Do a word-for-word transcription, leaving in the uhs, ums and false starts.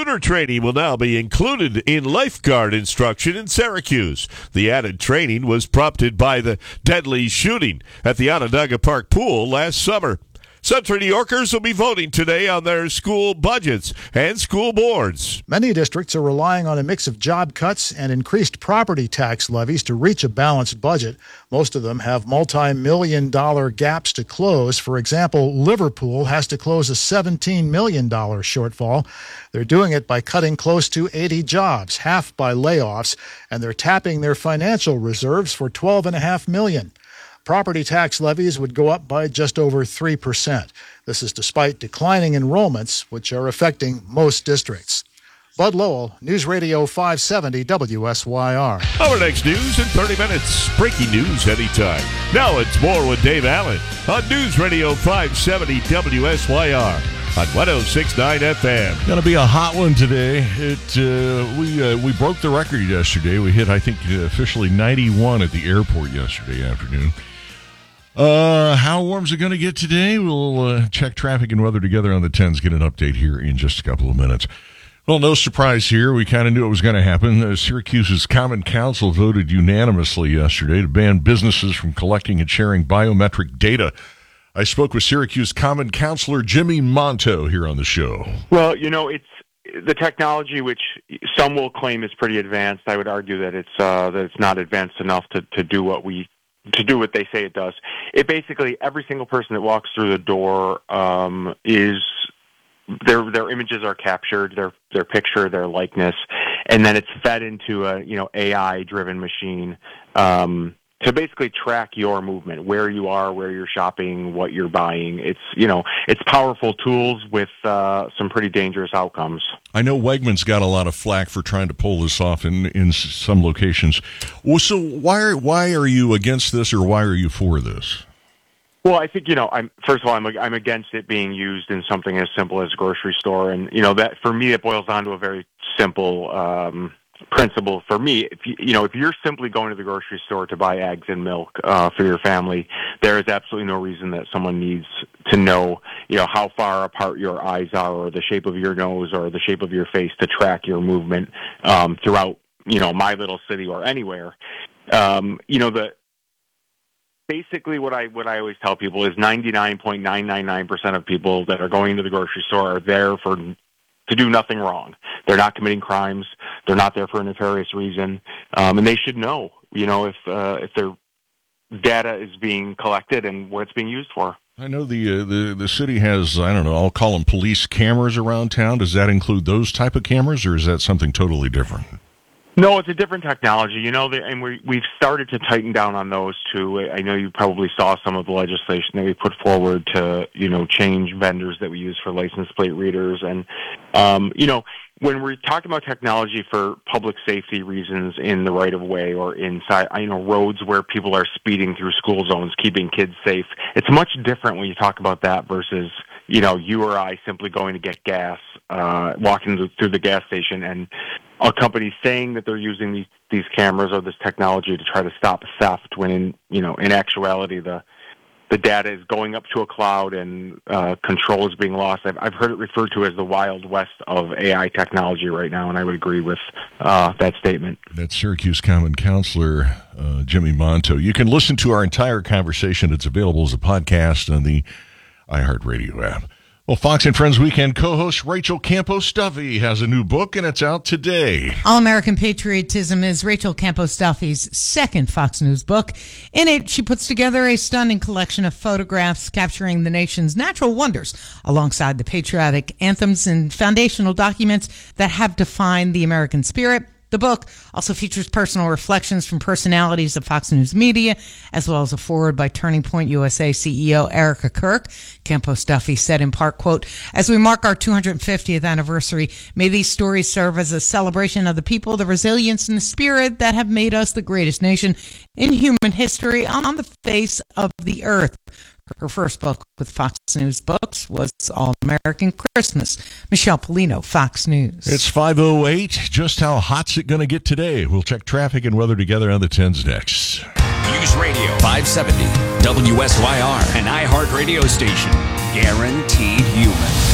Shooter training will now be included in lifeguard instruction in Syracuse. The added training was prompted by the deadly shooting at the Onondaga Park pool last summer. Central New Yorkers will be voting today on their school budgets and school boards. Many districts are relying on a mix of job cuts and increased property tax levies to reach a balanced budget. Most of them have multi-million dollar gaps to close. For example, Liverpool has to close a seventeen million dollars shortfall. They're doing it by cutting close to eighty jobs, half by layoffs, and they're tapping their financial reserves for twelve point five million dollars. Property tax levies would go up by just over three percent. This is despite declining enrollments, which are affecting most districts. Bud Lowell, News Radio five seventy W S Y R. Our next news in thirty minutes. Breaking news anytime. Now it's more with Dave Allen on News Radio five seventy W S Y R on one oh six point nine F M. Going to be a hot one today. It uh, we uh, we broke the record yesterday. We hit, I think, uh, officially ninety-one at the airport yesterday afternoon. Uh, how warm's it going to get today? We'll uh, check traffic and weather together on the tens, get an update here in just a couple of minutes. Well, no surprise here. We kind of knew it was going to happen. Uh, Syracuse's Common Council voted unanimously yesterday to ban businesses from collecting and sharing biometric data. I spoke with Syracuse Common Councilor Jimmy Monto here on the show. Well, you know, it's the technology, which some will claim is pretty advanced. I would argue that it's uh, that it's not advanced enough to, to do what we to do what they say it does. It basically, every single person that walks through the door um, is their their images are captured, their their picture, their likeness, and then it's fed into a you know A I driven machine um, to basically track your movement, where you are, where you're shopping, what you're buying. It's you know it's powerful tools with uh, some pretty dangerous outcomes. I know Wegmans got a lot of flack for trying to pull this off in, in some locations. Well, so why are, why are you against this, or why are you for this? Well, I think, you know, I'm first of all, I'm I'm against it being used in something as simple as a grocery store, and you know that for me it boils down to a very simple um, principle. For me, if you, you know, if you're simply going to the grocery store to buy eggs and milk uh, for your family, there is absolutely no reason that someone needs to know, you know, how far apart your eyes are, or the shape of your nose, or the shape of your face to track your movement um, throughout, you know, my little city or anywhere. Um, you know, the basically what I what I always tell people is ninety-nine point nine nine nine percent of people that are going to the grocery store are there for to do nothing wrong. They're not committing crimes. They're not there for a nefarious reason, um, and they should know, you know, if uh, if their data is being collected and what it's being used for. I know the uh, the the city has, I don't know, I'll call them police cameras around town. Does that include those type of cameras, or is that something totally different? No, it's a different technology, you know, and we, we've started to tighten down on those too. I know you probably saw some of the legislation that we put forward to, you know, change vendors that we use for license plate readers. And, um, you know, when we're talking about technology for public safety reasons in the right of way or inside, you know, roads where people are speeding through school zones, keeping kids safe, it's much different when you talk about that versus, you know, you or I simply going to get gas, uh, walking through the gas station, and a company saying that they're using these, these cameras or this technology to try to stop theft, when in, you know, in actuality, the, the data is going up to a cloud and uh, control is being lost. I've, I've heard it referred to as the Wild West of A I technology right now, and I would agree with uh, that statement. That's Syracuse Common Councilor uh, Jimmy Monto. You can listen to our entire conversation. It's available as a podcast on the iHeartRadio app. Well, Fox and Friends Weekend co-host Rachel Campo-Stuffy has a new book, and it's out today. All-American Patriotism is Rachel Campo-Stuffy's second Fox News book. In it, she puts together a stunning collection of photographs capturing the nation's natural wonders, alongside the patriotic anthems and foundational documents that have defined the American spirit. The book also features personal reflections from personalities of Fox News Media, as well as a foreword by Turning Point U S A C E O Erica Kirk. Campo-Stuffy said in part, quote, "As we mark our two hundred fiftieth anniversary, may these stories serve as a celebration of the people, the resilience, and the spirit that have made us the greatest nation in human history on the face of the earth." Her first book with Fox News Books was All-American Christmas. Michelle Polino, Fox News. It's five oh eight. Just how hot's it going to get today? We'll check traffic and weather together on the tens next. News Radio five seventy, W S Y R, an iHeart radio station. Guaranteed human.